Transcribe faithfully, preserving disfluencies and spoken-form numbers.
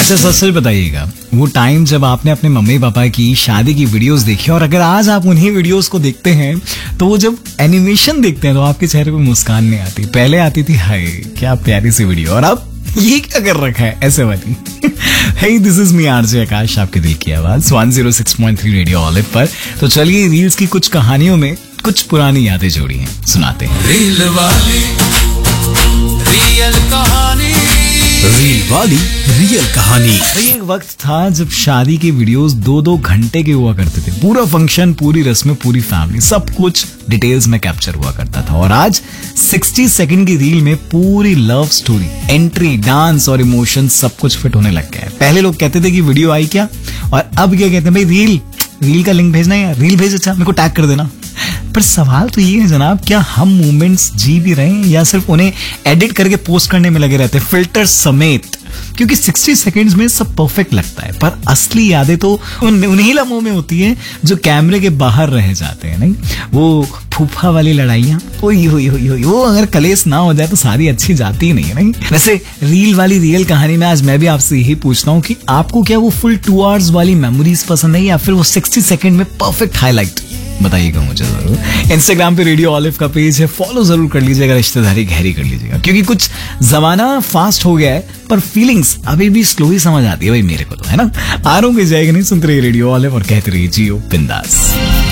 अच्छा सच सच बताइएगा, वो टाइम जब आपने अपने मम्मी पापा की शादी की वीडियोस देखी और अगर आज आप उन्हीं वीडियोस को देखते हैं तो वो जब एनिमेशन देखते हैं तो आपके चेहरे पे मुस्कान नहीं आती। पहले आती थी हाय क्या प्यारी सी वीडियो, और अब ये क्या कर रखा है ऐसे वाली। हे दिस इज मी आरजे आकाश, आपके दिल की आवाज one zero six point three radio olive पर। तो चलिए रील्स की कुछ कहानियों में कुछ पुरानी यादें जोड़ी हैं, सुनाते हैं। रील वाली रियल कहानी, रील वाली रियल कहानी। एक वक्त था जब शादी के वीडियोस दो दो घंटे के हुआ करते थे। पूरा फंक्शन, पूरी रस्में, पूरी फैमिली, सब कुछ डिटेल्स में कैप्चर हुआ करता था। और आज साठ सेकंड की रील में पूरी लव स्टोरी, एंट्री, डांस और इमोशन सब कुछ फिट होने लग गया है। पहले लोग कहते थे कि वीडियो आई क्या, और अब क्या कहते हैं, भाई रील रील का लिंक भेजना है यार, रील भेज, अच्छा मेरे को टैग कर देना। पर सवाल तो ये है जनाब, क्या हम मोमेंट्स जी भी रहे हैं या सिर्फ उन्हें एडिट करके पोस्ट करने में लगे रहते हैं, फिल्टर समेत? क्योंकि साठ सेकंड्स में सब परफेक्ट लगता है, पर असली यादें तो उन, उन्हीं लम्हों में होती है जो कैमरे के बाहर रह जाते हैं। नहीं, वो फूफा वाली लड़ाइयाँ, ओई होई होई होई, वो अगर कलेस ना हो जाए तो सारी अच्छी जाती ही नहीं है। नहीं, वैसे रील वाली रियल कहानी में आज मैं भी आपसे यही पूछता हूँ कि आपको क्या वो फुल टू आवर्स वाली मेमोरीज पसंद है या फिर वो साठ सेकंड में परफेक्ट हाईलाइट? बताइएगा मुझे जरूर। इंस्टाग्राम पे रेडियो ऑलिव का पेज है, फॉलो जरूर कर लीजिएगा, रिश्तेदारी गहरी कर लीजिएगा, क्योंकि कुछ जमाना फास्ट हो गया है पर फीलिंग्स अभी भी स्लो ही समझ आती है भाई मेरे को तो, है ना। आ रहा हूँ कि जाएगा नहीं, सुनते रहिए रेडियो ऑलिव और कहते रहिए जियो बिंदास।